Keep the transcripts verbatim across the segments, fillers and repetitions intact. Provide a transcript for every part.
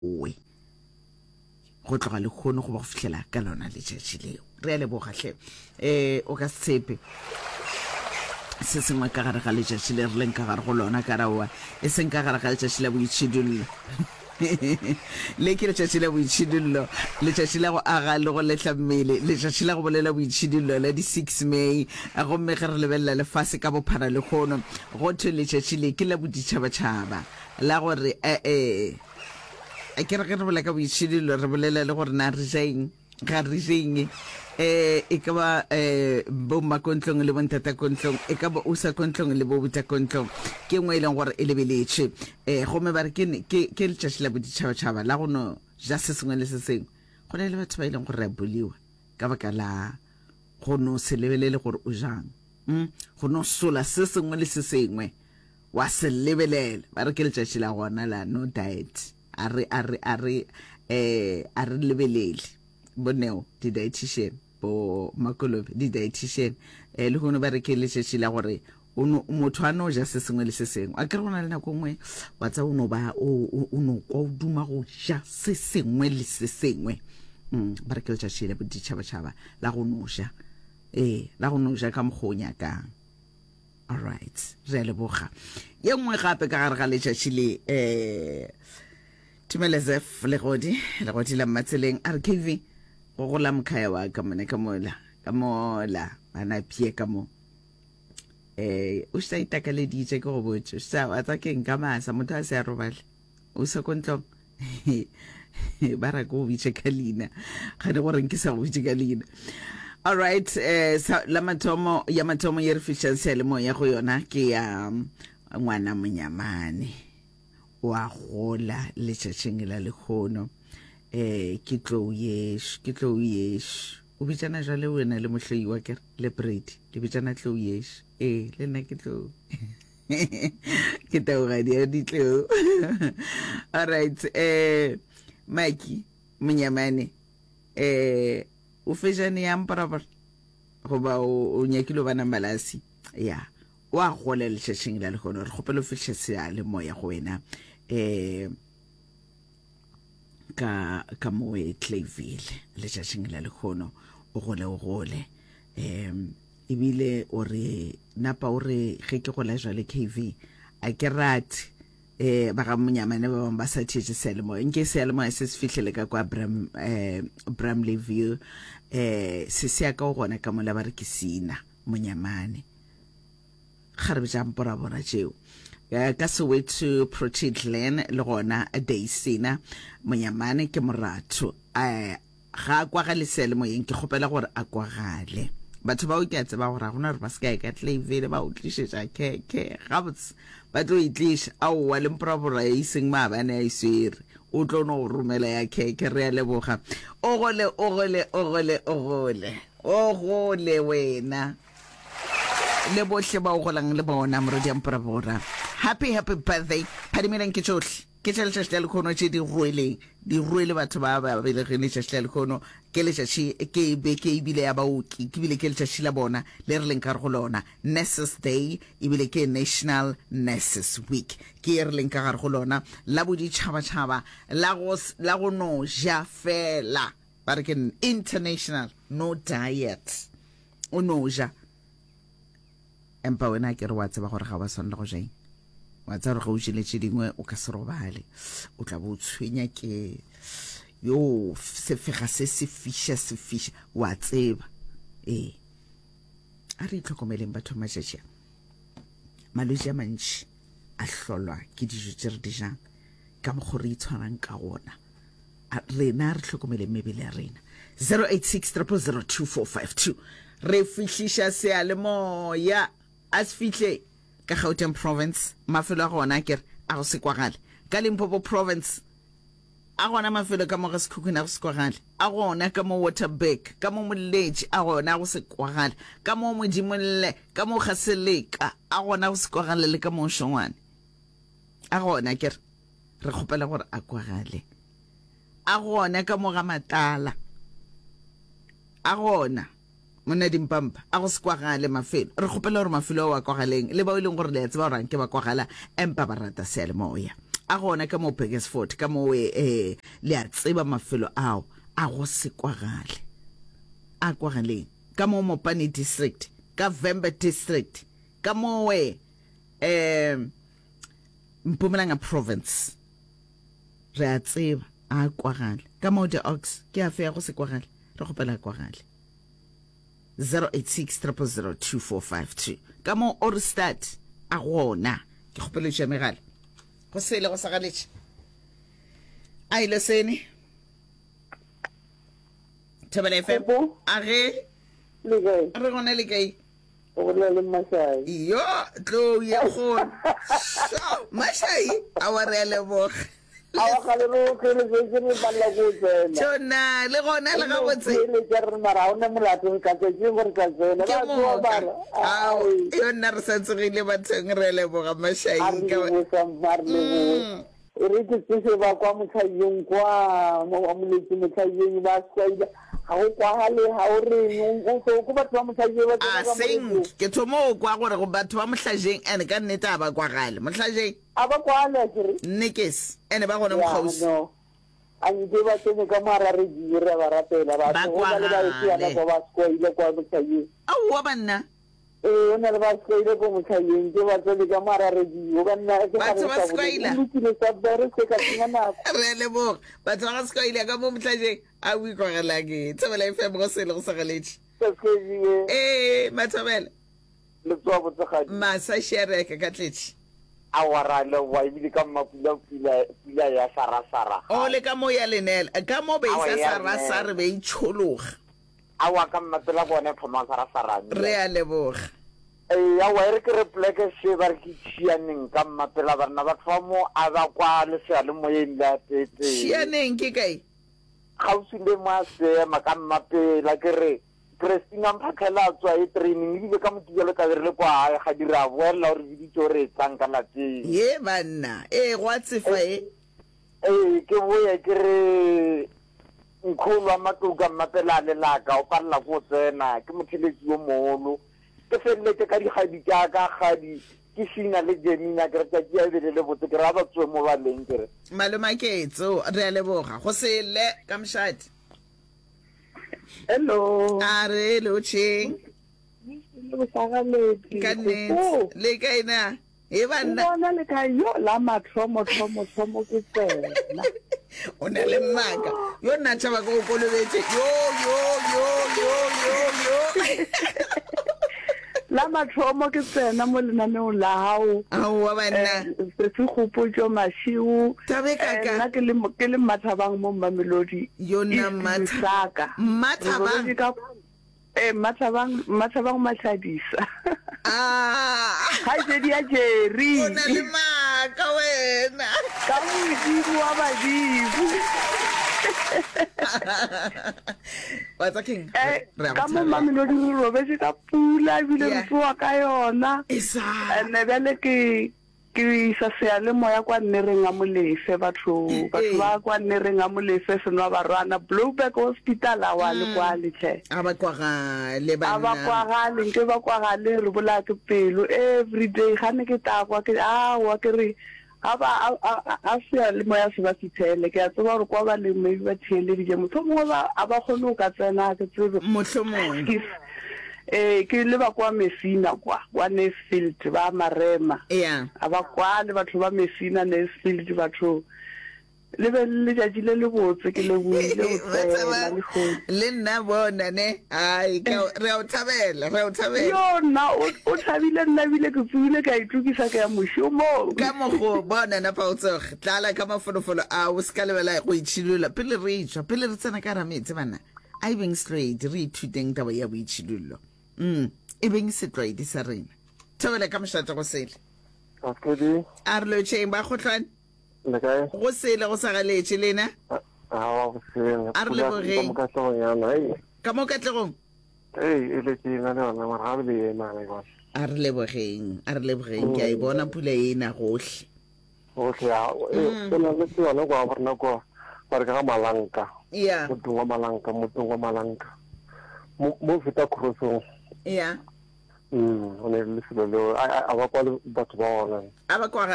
we go tloga le kgono go ba go fihlela ka lona letšatši leo re a lebogatlhe um o ka sepe se sengwe ka gare ga letšatši le re leng ka gare go lona ka raoa e seng ka gare ga letšatši la boitšhidullo le ke letšatši la boitšhidullo letšatši la go aga le go letla mmele letšatši la go bolela boitšhidullo la di six May a gomme ge re lebelela lefase ka bophara le kgono go thwe letšatši le ke la boditšhabatšhaba la gore ee a ke re ge re bolela ka boitšhidullo re bolela le gore na re jeng ga re jeng eh e ka ba eh bo makontlong le bontata kontlong e ka ba o sa kontlong le bo buta kontlong ke ngwe ile gore e lebeletse eh go me ba re ke ke ke letšatši la boditšhabatšhaba la go no ja se sengwe le se sengwe go le batho ba ileng gore re buliwa ka baka la go no se lebelele gore o jang hm go no sola se sengwe le se sengwe wa se lebelela ba re ke letšatši la gona la no diet a re a re a re eh a re lebelele boneo di dietitian bo makolobe di dietitian eh le go no ba re ke letšatši la gore o no motho a no ja se sengwe le se sengwe a ke re bona le nako ngwe wa tsa o no ba o no kwa o duma go ja se sengwe le se sengwe mm ba re ke letšatši la boditšhabatšhaba la go no ja eh la go no ja ka mokgonya kang. All right re le boga ye ngwe gape ka gare ga letšatši le eh Tumelezef le godi le godi la matseleng R K V go go la mkhaya wa ka mone ka mola ka mola bana pie ka mo eh o sa itakale di tse go botse sa wa tsa ke nka masa motho a se a robale o sa kontlong bara go bitse kalina ga re gore nke sa go bitse kalina. All right eh la mathomo ya mathomo ye re fishance le mo ya go yona ke ya ngwana monyamane wa gola letšatšing la lekgono eh ke tlo yesh ke tlo yesh o bitsana jale wena le mohloi wa ke le bread le bitsana tlo yesh eh le nna ke tlo ke tao ga di di tlo. All right eh Maki monyamane eh o fejane ya mparapara go ba o nyakilo bana malasi ya wa gola letšatšing la lekgono re kgopelo fihle se a le moya go wena eh ka ka moe Clayville letšatšing la lekgono o gole o gole em ebile o re napa o re ge ke go la jale K V a ke rate eh ba ga monyamane ba ba sa tšhetše selemo nke selemo se se fihlele ka kwa Bram eh Bramley View eh se se ya ka gona ka mola ba re ke sina monyamane kharbe jampora bona tšeo ka Soweto Proteglen le gona a day sina monyamane ke moratho a ga kwa ga lesele mo yeng ke gopela gore a kwa gale batho ba o ke a tseba gore gona re ba ska ka Clayville ba o tlishetsa ke ke gabotse ba tlo itlisha a o wa le mprabora e seng ma bana ya iswere o tlo no rumela ya ke ke re le boga o gole o gole o gole o gole o gole wena le bohle ba o golang le bona moradi ya mprabora. Happy happy birthday phadimela ke tsohle ke tšela tšatši la lekgono tše di rueleng di ruele batho ba ba belegile tšatši la lekgono ke letšatši ke be ke ebile ya baoki ke bile ke letšatši la bona le re leng ka re go lona Nurses Day ebile ke National Nurses Week ke re leng ka gare go lona la boditšhabatšhaba la go la go no ja fela ba re ke international no diet o no ja empa wena ke re wa tseba gore ga ba swanela go jeng wa tsa re go tšile tše dingwe o ka se robale o tla bo tshwenya ke yo se fega se se fisha se fisha wa tseba eh a re itlhokomeleng batho matšatši malwetši a mantši a hlolwa ke dijo tše re di jang ka mo gore itshwarang ka gona rena re tlhokomeleng mebele ya rena. Zero eight six zero zero two four five two re fihliša sealemoya a se fihle ka Gauteng province mafelo a gona ke a go se kwagale ka Limpopo province a gona mafelo ka mo ga sekhukhuna go se kwagale a gona ka mo Waterberg ka mo Moletši a gona go se kwagale ka mo Modimolle ka mo Gaseleka a gona go se kwagale le ka mo Shongwane a gona ke re kgopela gore a kwagale a gona ka mo ga Matala a gona mona dimpampa a go se kwagale mafelo re kgopela gore mafelo wa kwagaleng le ba ile gore le tseba gore ke ba kwagala empa ba rata sealemoya. a gona ka mo Bakersford ka mo eh le a tseba mafelo ao a go se kwagale a kwagale ka mo Mopani district ka Vemba district ka mo we eh Mpumalanga province re a tseba a kwagale ka mo the ox ke a fe go se kwagale re gopela kwagale zero eight six zero zero zero two four five two ka mo Orstad a gona ke gopela general go sele go sagaletse ai le sene Thabela F M a ge le ge re gona le kai o le le Mashai yo tlo ye go Mashai a wa re le bo awa kale lo ke le ke le balla go tsena tona le gona le ga botse le ke re mara ona molato ka ke ke gore ka tsena ba go bara a yo nna re sa tsogile bathong re le bo ga Mashai ka mo sambarle re ke se ba kwa motlhayeng kwa mo amoletse motlhayeng ba swaya ha o kwa hale ha o re o go batho ba motlhayeng ba a seng ke thomo kwa gore go batho ba motlhajeng ene ka nnete a ba kwa gale motlhajeng a ba kwa le ke nnekes ene ba gona mogausi a nke ba tsene ka mara re dire ba rapela ba go le ba itiana ba ba swaya kwa motlhayeng au wa banna eh ona le ba swaya go motlhayeng ke ba tsene ka mara re di o banna ke ba ba swaya le sa bare se ka tsena re le bo ba tswa swaya ka mo motlhajeng a wi kwa gala ke Thabela F M go sele go sagaletse eh Mathabela le tswa botsagadi ma sa share ka ka tletse a wara le wa ibile ka mapula pula pula ya sara sara o le ka mo ya lenela ka mo be sa sara sara be itshologa a wa ka mapela bone phoma sara sara re a leboga eh ya wa re ke re pleke se ba ke tsianeng ka mapela bana ba tsomo a ba kwa le se le moyeng la tete tsianeng ke kae gausi le mase makammapela ke re Christina Mphakela tswa e training ile ka motile ka re le kwa ga dira boela re ditso re tsang ka lateng ye banna e what's if e eh ke boye ke re nkhulwa matuka mapela le laka o palla go tsena ke motheletsi yo mogolo ke feletse ka digadi tsa ka gadi ke sina le Gemina ke re tsa ke a le botse ke ra ba tswe mo ba leng ke re maloma ke tso re a leboga go sele ka mshadi hello are lo ching le sagaletse ka nne le kaina e banna bona le ka yo la mathomo thomo thomo ke tsena o na le mmaka yo nna tshaba go kolobetse yo yo yo yo yo yo la mathomo ke tsena mo lenaneng la hao au wa banna se se khopotso mashiu tabe kaka nna ke le ke le Mathabang mo Mamelodi yo nna Mathaka Mathabang eh Mathabang Mathabang Mashadisa ah ha je dia Jerry o na le maka wena ka mo wa badibu what's king ka mo Mamelodi re robetse ka pula bile mfua ka yona isa ene bele ke ke sa se le moya kwa nne re nga molefe batho batho ba kwa nne re nga molefe senwa barwana Blueback Hospital a wa le kwa le che aba kwa ga le bana aba kwa ga le nke ba kwa ga le re bola ke pelo every day ga ne ke ta kwa ke a wa ke re aba a se le moya se ba fitele ke a tswa re kwa ba le me ba tshele di je motho mo ba aba khone ka tsena ke tsebe mohlomong eh ke le ba kwa Messina kwa wa Nesfield ba Marema yeah aba kwa le batho ba Messina Nesfield batho le be le ja jile le botse ke le buile o tsena le go le nna bona ne ai ka re o thabela re o thabela yo na o thabile nna bile ke tsule ka itukisa ka moshomo ka mo go bona na pa o tsoge tlala ka mafolofolo a o skalebela go itshilula pele re itshwa pele re tsena ka rametse bana I being straight re ithuteng taba ya boitshilullo mm e beng straight sa rena thabela ka mshatla go sele okay a re lo tsheng ba go tlwana le kae go sele go sagaletse lena a wa go sele a re le bogeng ka tlo ya na ka mo katlegong eh ele ke na na mara ga le ena le kwa a re le bogeng a re le bogeng ke a e bona pula ena gohle okay ya e na le tsona kwa bona kwa ba ka Malanka yeah motho wa Malanka motho wa Malanka mo feta crossong yeah mm one le selo le a ba kwa batho ba ona aba kwa gahle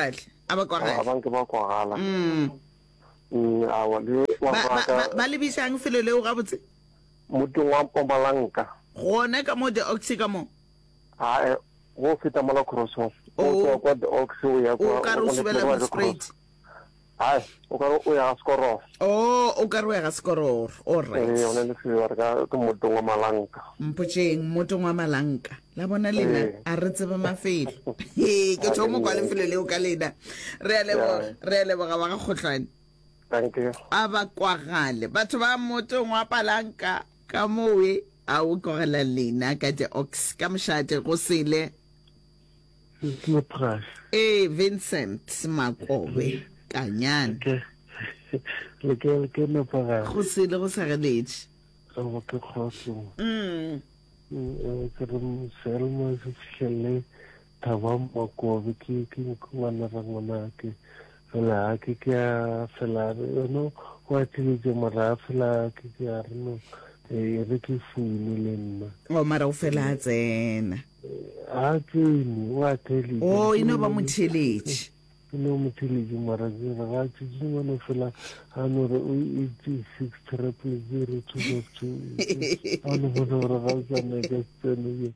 a ba kwa gae a banke ba kwa gala mm mm a wa le wa ba ba ka ba le bisang felo leo ga botse motho wa Mpumalanga gone ka mo de oxy ka mo a go feta mola crossover Oh. o kwa the oxo ya o ka re o subela mo straight ai o ka o ya skoro oh o ka re ga skoror all eh right ona le fiwa ka ke motho wa Malanga mpotšeng motong wa Malanka la bona lena Eh. a re tseba mafelo he ke tsho mo kwa lefelo leo ka lena re a leboga re a leboga ba ga kgotlwane thank you a ba kwagale batho ba motong wa Palanka ka mowe a o kogela lena ka the ox ka mošate go sele le price e Vincent Makobe kanyana ke le ke le ke ne para go sele go sa galetše go ke khoso mm eh ke re selma se fihlelle thaba Makobe ke ke ngwana ra ngwana ke fela ke ke a fela no wa tshile mara fela ke ke a re no e re ke fune le nna o mara o fela a tsena a tsene wa tele o ino ba motheletše no motheletše mara ke re ga tsitse ngwana fela a no re o itse six triple zero two two a no bona gore ga o tsana ka tsene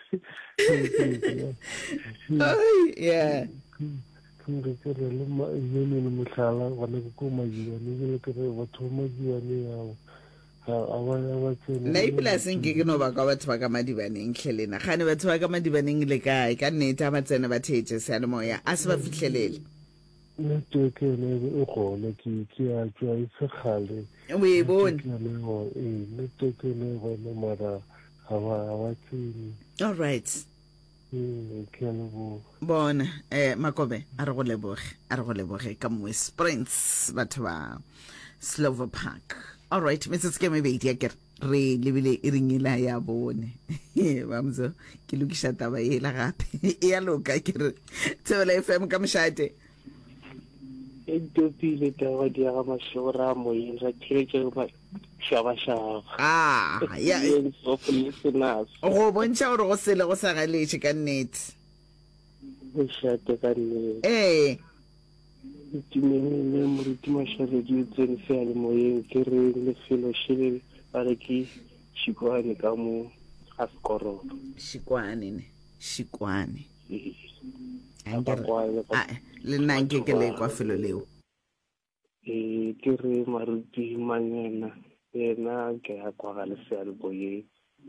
ai yeah ke ke re le ma yene le mohlala gona ke ko majiwane ke le ke re batho ba majiwane yao a ba ba tsene nna ipolaseng ke ke no ba kwa batho ba ka madibaneng tlhelena gane batho ba ka madibaneng le kae ka nnete a ba tsene ba theetse sealemoya a se ba fitlhelele network ene e gona ke ke a tswa e se gale o e bone eh network ene gona mara ga ba ba tsene all right eh ke le bo bona eh Makobe a re go leboge a re go leboge ka mo Sprints batho ba Slovo Park all right Missus Kemebedi ya kere re lebile e ringela ya bone bamzo ke lokisha taba e la gape e ya loka kere Tsebela F M ka mošate e topile taba di ga mashora mo e ra tshetse ba shaba shaba ah ya so listeners go bontšha gore go sele go sa galetše ka nnete go shate ka le eh timene le moruti mashare di tsene se ale mo e ke re le felo shile ba re ki shikwane ka mo a skoro shikwane ne shikwane ba kwa ah le nna nke ke le kwa felo leo e ke re maruti manyena ena ke a kwa ga le se ale boye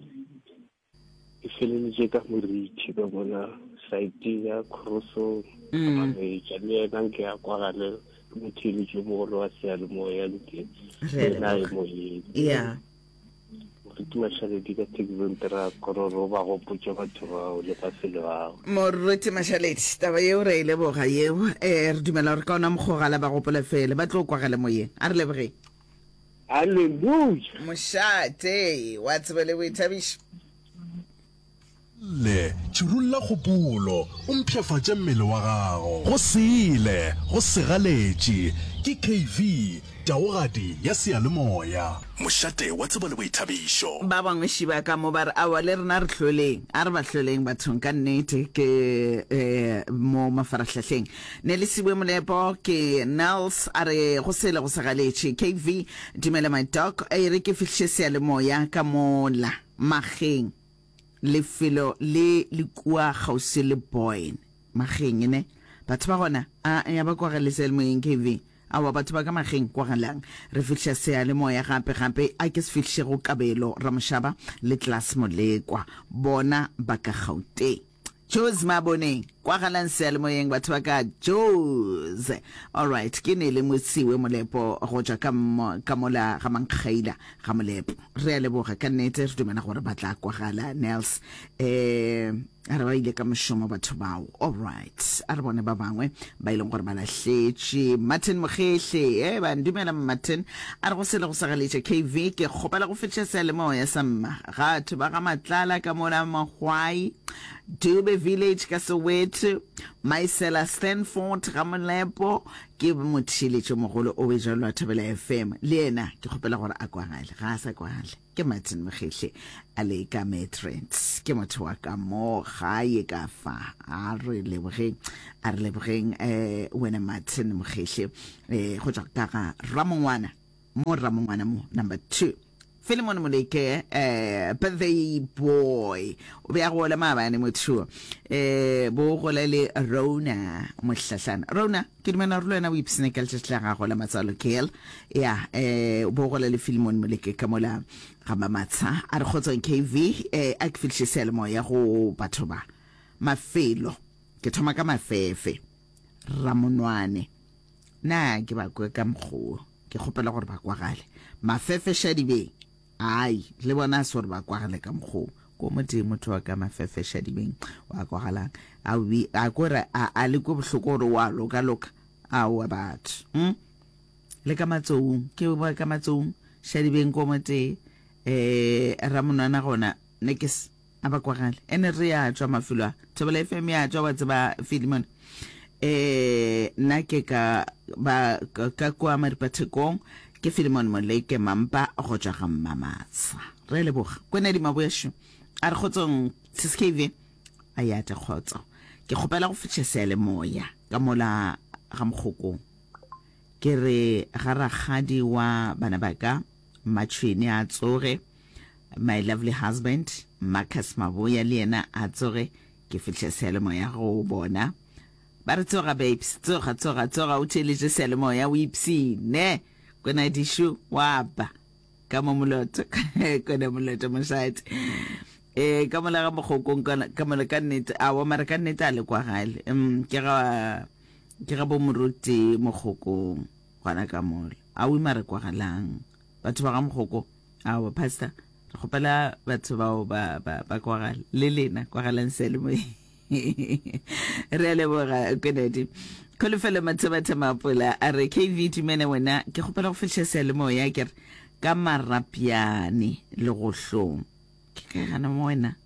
e feleletse ka moriti ka bona site ya crosso ame ja le ena ke a kwa ga le mothili jo mogolo wa se ale moya nke ena e moye yeah moruti mashale di ka tekventra kororo ba go potsa batho ba o le ka sele ba moruti mashaledi taba yeo re ile boga yeo eh re dumela re ka ona mogogala ba gopola fele ba tlo kwa gale moyeng a re leboge hallelujah mošate wa tsebele boithabišo le tšhirulla kgopolo o mpšhafatše mmele wa gago go sele go segaletše ke K V taogadi ya seyalemoya mošate wa tsebo le boithabišo ba bangwe šiba ka mo ba re awa le rena re hloleng a re ba hloleng bathong ka nnete ke eh, mo mafarahlahleng ne le sibwe molepo ke Nels a re go sele go segaletše K V dumela my dog a re ke fihlše seyalemoya ka mola mageng lefelo le le kua gausi le Boyne mageng ne batho ba gona a ya ba kwa ga lesel moyeng K V awa batho ba ka mageng kwa galang re fitlha seyalemoya gape gape a ke se fitlhe go Kabelo Ramoshaba le Class Molekwa bona ba ka Gauteng Jose Maboneng kwa galang seyalemoyeng batho ba ka Jose all right ke ne le motsiwe molepo go ja ka ka mola ga mankgaila ga molepo re a leboga ka nnete re dumela gore batla kwa gala Nels eh a re ba ile ka mošomo batho bao all right a re bone ba bangwe ba ileng gore ba lahletše Martin Mogehle eh ba ndumela Martin a re go sele go segaletše K V ke kgopela go fetša seyalemoya sa mma gatho ba ga Matlala ka mola Magwai Dube Village ka Soweto Maisela Stanford ga Molepo ke ke mothiletšo mogolo o be jalo a Thobela F M le ena ke kgopela gore a kwagale ga a sa kwagale ke Martin Mokgehle a le ka Matrix ke motho wa ka mo gae ka fa a re lebogeng a re lebogeng eh wena Martin Mokgehle eh go tla ka ga Ramongwana mo Ramongwana mo number two Philemon Moleke eh birthday boy o be a go le maabane motho eh bo go le Rona mohlahlana Rona ke dimena re lena o ipsnekel tshela ga go le matsalo kel ya eh bo go le Philemon Moleke ka mola ga mamatsa a re gotso K V eh a ke filshisele mo ya go batho ba mafelo ke thoma ka mafefe Ramonwane na ke ba kwa ka mgo ke gopela gore ba kwagale mafefe shadibe ai le bona sore ba kwagale ka mgo ko motse motho wa ka mafefe shadibeng wa kwagala a wi a kora a le go bohloko re wa loka loka a wa bat hm le ka matsong ke ba ka matsong shadibeng ko motse eh Ramonwana gona nekes aba kwagale ene re ya tswa mafilo Thobela F M ya tswa ba tseba Philemon eh na ke ka ba ka kwa maripathekong ke Philemon Moleke mampa go tswa ga mmamatsa re le boga kwena di maboesho a re gotsong S K V a ya ta khotso ke gopela go fitshesele moya ka mola ga mogokong ke re ga ragadi wa bana baka Machini a tsoge my lovely husband Marcus Maboya le ena a tsoge ke fitshesele moya go bona ba re tsoga babes tsoga tsoga tsoga o tsheleje selemo ya wipsi ne kona dishu waba kama moloto kona moloto mosite eh kama la ga mogokong kana kama la kannete a wa mara kannete a le kwa gale em ke ga ke ga bo moruti mogokong gwana ka mola a wi mara kwa galang batho ba ga mogoko a wa pastor re gopela batho ba ba ba kwa gale le lena kwa galang selemo re le boga kwenedi kolofela matsabatsa mapola a re K V timene wena ke gopela go fitse selemo ya ke ka marapiane le go hlong ke ka gana wena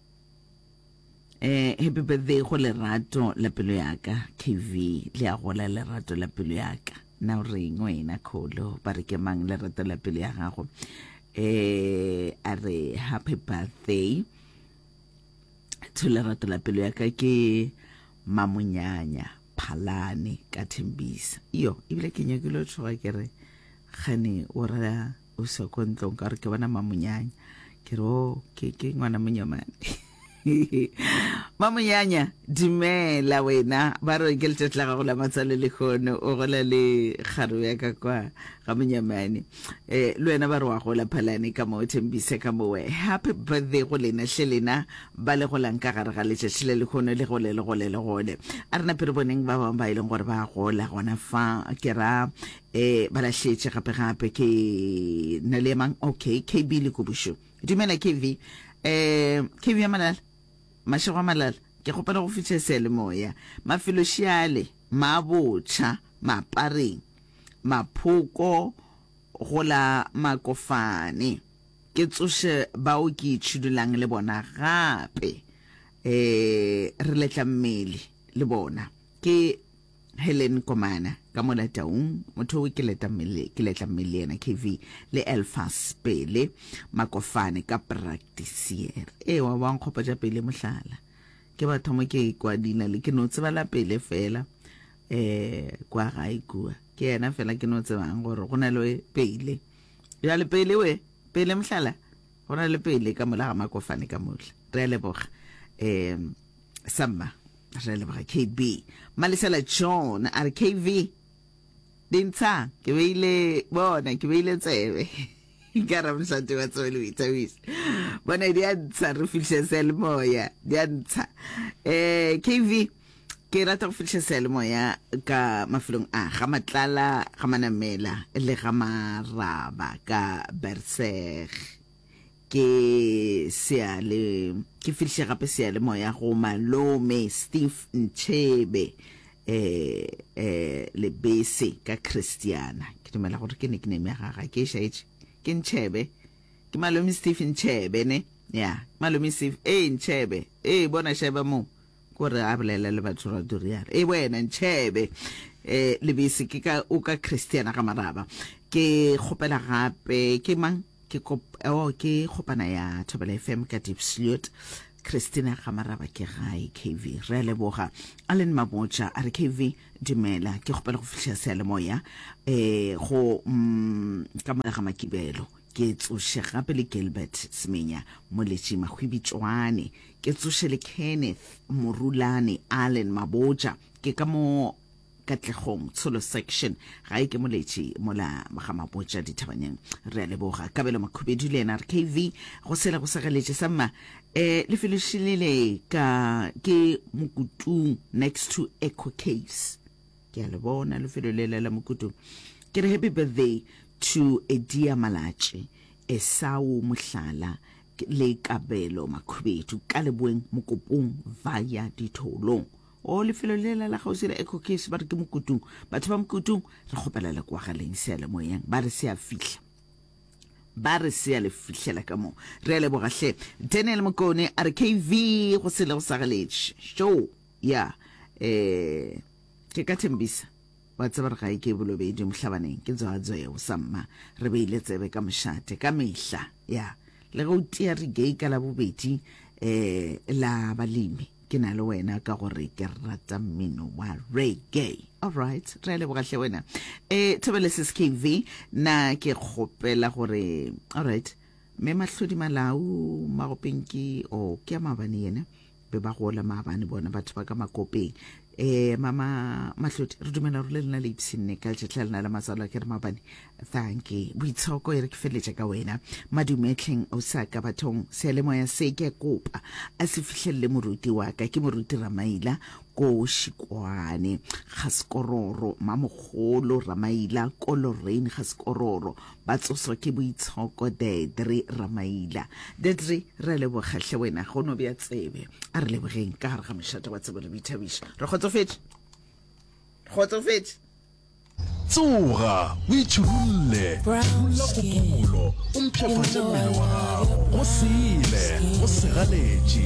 eh happy birthday go lerato la pelo ya ka K V le a gola lerato la pelo ya ka na o reng wena kholo ba re ke mang lerato la pelo ya gago eh a re happy birthday to lerato la pelo ya ka ke Mamunyanya Phalane ka Thembisa iyo ibile ke nyakile tshoga ke re gane o ra o se kontlong ka re ke bona Mamunyanya ke ro ke ke ngwana monyamane Mamunyanya dimela wena ba re ke letla ga go la matsale le khono o gola le kgaro ya ka kwa ga monyamane eh le wena ba re wa go la Phalane ka mo Thembisa ka mo we happy birthday go lena hlelena ba le go lanka gare ga letšatši le le khono le go le le go le le gole a rena pere boneng ba bang ba ileng gore ba go la gona fa ke ra eh ba la hletse gape gape ke na le mang okay K B le kubusho dimela K V eh K V manala mashoga malala ke gopela go fitse sele moya mafelo shiale mabotsha mapareng maphoko gola makofane ke tsoshe bao ke tshudulang le bona gape eh re letla mmele le bona ke Helen Komana ka mola taung motho ke leta mmele ke letla mmele ena K V le Elfas pele makofane ka practicer e wa wa nkgopa ja pele mohlala ke ba thomo ke kwa dina le ke no tseba la pele fela eh kwa ga ikua ke ena fela ke no tsebang gore gona le pele ya le pele we pele mohlala gona le pele ka mola ga makofane ka mola re le boga eh sama re le boga K B Malisela John ar K V dintsha ke beile bona ke beile tsebe ikara msante wa tsole witawis bona dia tsa re filse selmoya dia tsa eh K V ke rata go filse selmoya ka mafilong a ga matlala ga manamela le ga maraba ka Berser ke seale ke filse gape seale moya go Malome Steve Nchebe eh eh le bese ka Christiana ke dumela gore ke nickname ya gaga ke shaitse ke Nchebe ke Malome Steve Nchebe ne ya Malome Steve eh Nchebe eh bona sheba mo gore a bolela le batho ra duriare e wena ntšhebe eh lebese ke ka o ka Christiana ga maraba ke gopela gape ke mang ke kop o ke gopana ya Thobela F M ka Deep Sleuth Christina Gamaraba ke gae K V re leboga Allen Mabotja a re K V dumela ke gopela go fihla se le moya eh go ka mo ga makibelo ke tsoše gape le Gilbert Semenya moletši Mahwibitšwane ke tsoše le Kenneth Morulane Allen Mabotja ke ka mo Katlegong solo section ga e ke moletši mola ga Mabotja dithabanyeng re leboga Kabelo Makhubedu le ena K V go sela go segeletše sa mma eh le filishilele ka ke Mokutung next to Echo Caves ke a le bona le filolele la Mokutung ke re happy birthday to Edia Malachi Esau Muhlala le Kabelo Makhubedu ka leboeng Mokopong via ditholong o le filolela la gausi la Echo Caves ba re ke Mokutung batho ba Mokutung re gopela le kwa galeng se le moyeng ba re se a fihla ba re se a le fihlela ka mo re le bogahle Daniel Mokone a re K V go se le go sagaletse show ya eh ke ka Thembisa wa tsaba re ga ke bolobedi mohlabaneng ke tswa tswa yo samma re be ile tsebe ka moshate ka mehla ya le go tia re gay ka la bobedi eh la balimi ke na le wena ka gore ke rata mmino wa reggae all right re le bogahle wena eh Thobela K V na ke gopela gore all right me mahlodi malau magopengki o ke mabane yena be ba gola mabane bona batho ba ka makopeng eh mama mahlodi re dumela re le nna le ipsine ka tletla lena la masalo ke re mabane thank you boitshoko e re ke feletse ka wena madumetleng o sa ka bathong se le moya se ke kopa a se fihlelle moruti wa ka ke moruti Ramaila ko Shikwane Gaskororo mamogolo Ramaila ko Lorraine Gaskororo ba tsoso ke boitshoko Dedre Ramaila Dedre re le bogahle wena go no bya tsebe a re le bogeng ka gare ga meshata wa tsebe le bithabisha re khotsofetse khotsofetse tsoga o itšhurulle bula kgopolo o mpšhafatše mmele wa gago go sele go segaletše